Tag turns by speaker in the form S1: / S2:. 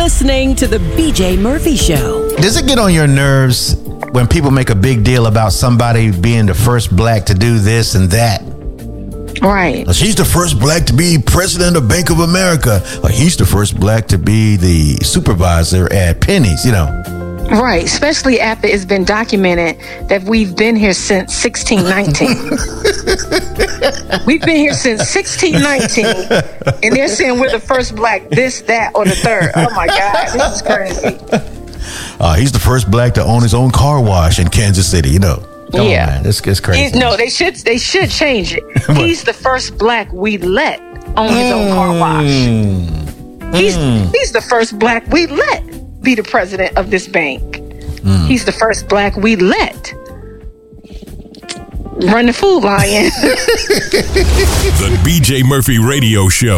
S1: listening to The BJ Murphy Show.
S2: Does it get on your nerves when people make a big deal about somebody being the first black to do this and that?
S3: Right.
S2: She's the first black to be president of Bank of America. Or he's the first black to be the supervisor at Penny's,
S3: Right, especially after it's been documented that we've been here since 1619. We've been here since 1619, and they're saying we're the first black this, that, or the third. Oh my God, this is crazy.
S2: He's the first black to own his own car wash in Kansas City, Come on, man. It's crazy.
S3: No, they should change it. He's the first black we let own his own car wash. He's the first black we let be the president of this bank. He's the first black we let run the Food Lion.
S4: The BJ Murphy Radio Show.